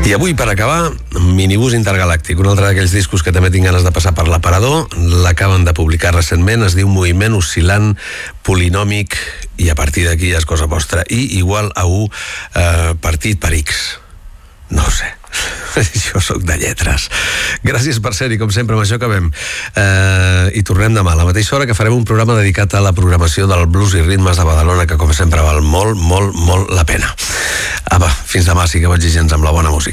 I avui, per acabar, Minibús Intergalàctic, un altre d'aquells discos que també tinc ganes de passar per l'aparador. L'acaben de publicar recentment, es diu Moviment Oscil·lant Polinòmic, i a partir d'aquí ja és cosa vostra. I igual a 1 partit per X. No ho sé. Jo sóc de lletres. Gràcies per ser-hi, com sempre, amb això acabem. I tornem demà a la mateixa hora, que farem un programa dedicat a la programació del blues i ritmes de Badalona, que com sempre val molt, molt, molt la pena. Apa, fins demà, sigueu exigents amb la bona música.